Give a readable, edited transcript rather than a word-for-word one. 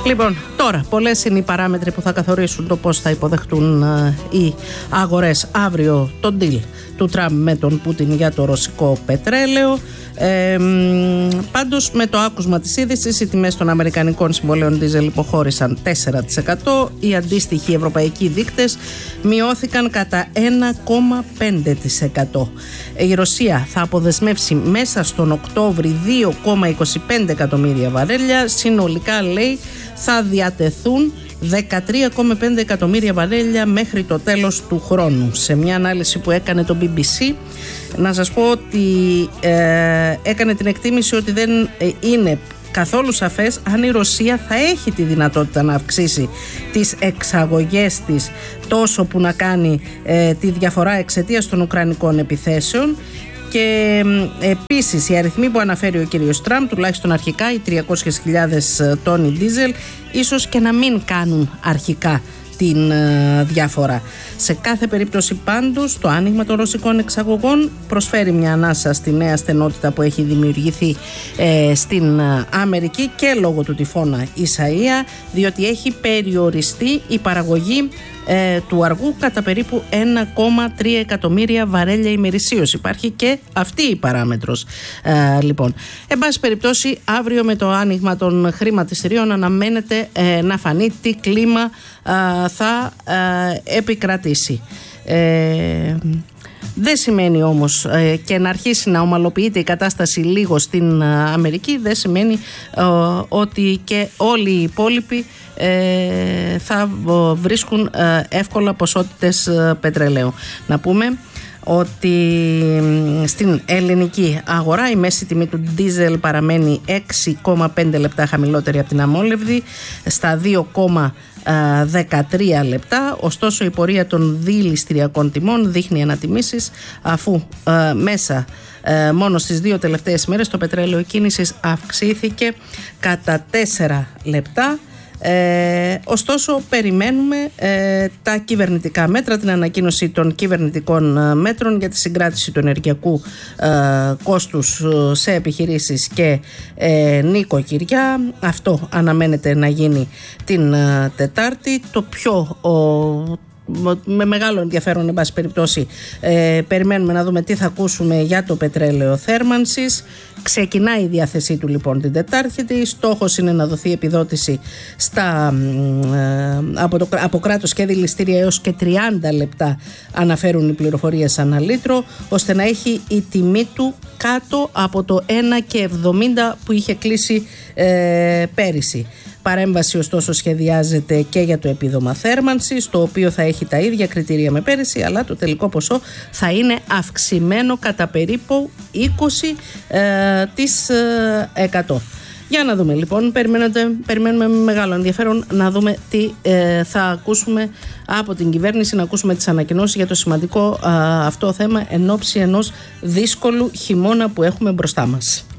Λοιπόν, τώρα πολλές είναι οι παράμετροι που θα καθορίσουν το πώς θα υποδεχτούν οι αγορές αύριο τον deal του Τραμπ με τον Πούτιν για το ρωσικό πετρέλαιο. Πάντως, με το άκουσμα της είδησης, οι τιμές των αμερικανικών συμβολέων δίζελ υποχώρησαν 4%. Οι αντίστοιχοι ευρωπαϊκοί δείκτες μειώθηκαν κατά 1,5%. Η Ρωσία θα αποδεσμεύσει μέσα στον Οκτώβρη 2,25 εκατομμύρια βαρέλια. Συνολικά, λέει, θα διατεθούν 13,5 εκατομμύρια βαρέλια μέχρι το τέλος του χρόνου. Σε μια ανάλυση που έκανε το BBC, να σας πω ότι έκανε την εκτίμηση ότι δεν είναι καθόλου σαφές αν η Ρωσία θα έχει τη δυνατότητα να αυξήσει τις εξαγωγές της τόσο που να κάνει τη διαφορά εξαιτίας των ουκρανικών επιθέσεων. Και επίσης οι αριθμοί που αναφέρει ο κύριος Τραμπ, τουλάχιστον αρχικά οι 300.000 τόνοι δίζελ, ίσως και να μην κάνουν αρχικά την διαφορά. Σε κάθε περίπτωση πάντως το άνοιγμα των ρωσικών εξαγωγών προσφέρει μια ανάσα στη νέα στενότητα που έχει δημιουργηθεί στην Αμερική και λόγω του τυφώνα Ισαΐα, διότι έχει περιοριστεί η παραγωγή του αργού κατά περίπου 1,3 εκατομμύρια βαρέλια ημερησίως. Υπάρχει και αυτή η παράμετρος. Λοιπόν, εν πάση περιπτώσει, αύριο με το άνοιγμα των χρηματιστηρίων αναμένεται να φανεί τι κλίμα θα επικρατήσει. Δεν σημαίνει όμως και να αρχίσει να ομαλοποιείται η κατάσταση λίγο στην Αμερική, δεν σημαίνει ότι και όλοι οι υπόλοιποι θα βρίσκουν εύκολα ποσότητες πετρελαίου. Να πούμε ότι στην ελληνική αγορά η μέση τιμή του ντίζελ παραμένει 6,5 λεπτά χαμηλότερη από την αμόλευδη στα 2,13 λεπτά. Ωστόσο η πορεία των διηληστηριακών τιμών δείχνει ανατιμήσεις, αφού μέσα μόνο στις 2 τελευταίες ημέρες το πετρέλαιο κίνησης αυξήθηκε κατά 4 λεπτά. Ωστόσο περιμένουμε τα κυβερνητικά μέτρα, την ανακοίνωση των κυβερνητικών μέτρων για τη συγκράτηση του ενεργειακού κόστους σε επιχειρήσεις και νοικοκυριά. Αυτό αναμένεται να γίνει την Τετάρτη. Το πιο με μεγάλο ενδιαφέρον, εν πάση περιπτώσει, περιμένουμε να δούμε τι θα ακούσουμε για το πετρέλαιο θέρμανσης. Ξεκινάει η διάθεσή του λοιπόν την Τετάρτη. Στόχος είναι να δοθεί επιδότηση από κράτος και δηληστήρια έως και 30 λεπτά, αναφέρουν οι πληροφορίες ανά λίτρο, ώστε να έχει η τιμή του κάτω από το 1,70 που είχε κλείσει πέρυσι. Παρέμβαση ωστόσο σχεδιάζεται και για το επίδομα θέρμανσης, το οποίο θα έχει τα ίδια κριτήρια με πέρυσι, αλλά το τελικό ποσό θα είναι αυξημένο κατά περίπου 20%. Για να δούμε λοιπόν, περιμένουμε με μεγάλο ενδιαφέρον να δούμε τι θα ακούσουμε από την κυβέρνηση, να ακούσουμε τις ανακοινώσεις για το σημαντικό αυτό θέμα εν ώψη ενός δύσκολου χειμώνα που έχουμε μπροστά μας.